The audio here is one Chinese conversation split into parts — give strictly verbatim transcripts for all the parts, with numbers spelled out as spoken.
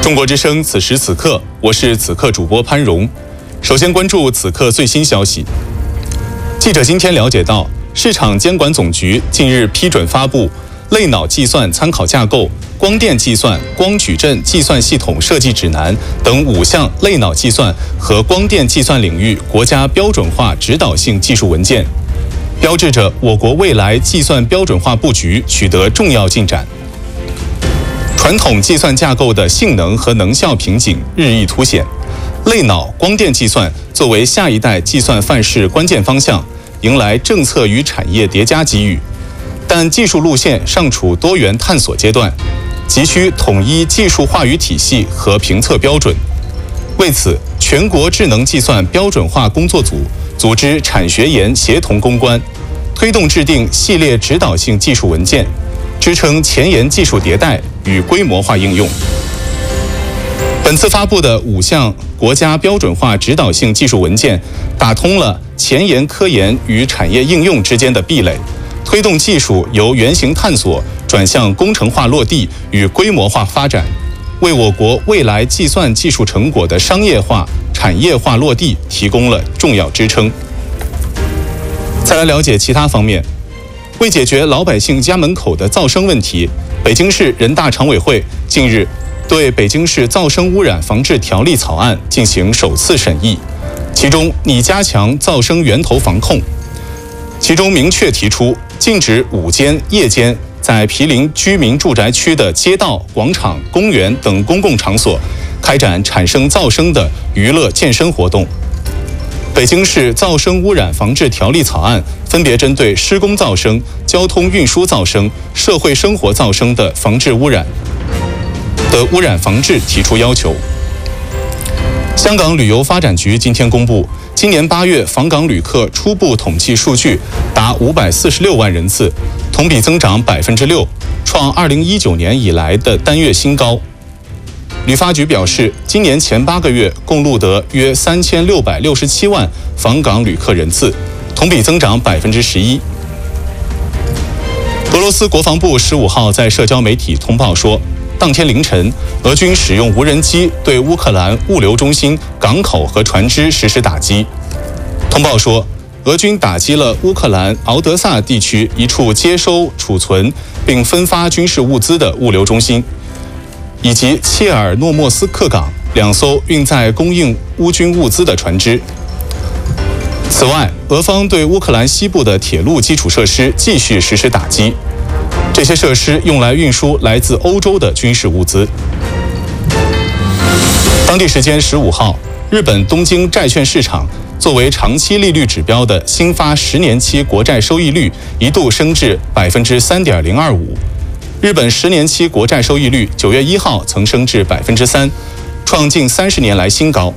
中国之声，此时此刻，我是此刻主播潘荣。首先关注此刻最新消息。记者今天了解到，市场监管总局近日批准发布类脑计算参考架构、光电计算、光矩阵计算系统设计指南等五项类脑计算和光电计算领域国家标准化指导性技术文件，标志着我国未来计算标准化布局取得重要进展。传统计算架构的性能和能效瓶颈日益凸显，类脑光电计算作为下一代计算范式关键方向，迎来政策与产业叠加机遇，但技术路线尚处多元探索阶段，急需统一技术话语体系和评测标准。为此，全国智能计算标准化工作组组织产学研协同攻关，推动制定系列指导性技术文件，支撑前沿技术迭代与规模化应用。本次发布的五项国家标准化指导性技术文件，打通了前沿科研与产业应用之间的壁垒，推动技术由原型探索转向工程化落地与规模化发展，为我国未来计算技术成果的商业化、产业化落地提供了重要支撑。再来了解其他方面。为解决老百姓家门口的噪声问题，北京市人大常委会近日对北京市噪声污染防治条例草案进行首次审议，其中拟加强噪声源头防控，其中明确提出禁止午间、夜间在毗邻居民住宅区的街道、广场、公园等公共场所开展产生噪声的娱乐健身活动。北京市噪声污染防治条例草案分别针对施工噪声、交通运输噪声、社会生活噪声的防治污染的污染防治提出要求。香港旅游发展局今天公布，今年八月访港旅客初步统计数据达五百四十六万人次，同比增长百分之六，创二零一九年以来的单月新高。旅发局表示，今年前八个月共录得约三千六百六十七万访港旅客人次，同比增长百分之十一。俄罗斯国防部十五号在社交媒体通报说，当天凌晨，俄军使用无人机对乌克兰物流中心、港口和船只实施打击。通报说，俄军打击了乌克兰敖德萨地区一处接收、储存并分发军事物资的物流中心，以及切尔诺莫斯克港两艘运载供应乌军物资的船只。此外，俄方对乌克兰西部的铁路基础设施继续实施打击，这些设施用来运输来自欧洲的军事物资。当地时间十五号，日本东京债券市场作为长期利率指标的新发十年期国债收益率一度升至百分之三点零二五。日本十年期国债收益率九月一号曾升至百分之三，创近三十年来新高。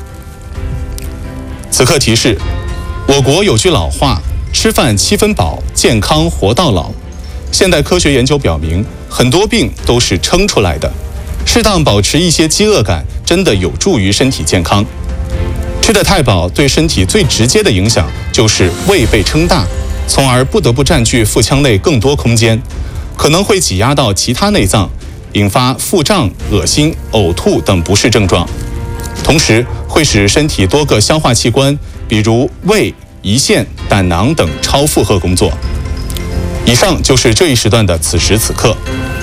此刻提示，我国有句老话：吃饭七分饱，健康活到老。现代科学研究表明，很多病都是撑出来的。适当保持一些饥饿感，真的有助于身体健康。吃得太饱，对身体最直接的影响就是胃被撑大，从而不得不占据腹腔内更多空间。可能会挤压到其他内脏，引发腹胀、恶心、呕吐等不适症状，同时会使身体多个消化器官，比如胃、胰腺、胆囊等超负荷工作。以上就是这一时段的此时此刻。